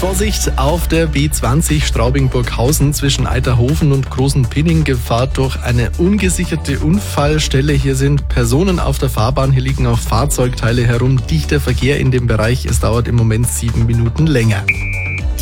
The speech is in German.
Vorsicht auf der B20 Straubing-Burghausen zwischen Eiterhofen und Großenpinning. Gefahr durch eine ungesicherte Unfallstelle. Hier sind Personen auf der Fahrbahn, hier liegen auch Fahrzeugteile herum. Dichter Verkehr in dem Bereich. Es dauert im Moment 7 Minuten länger.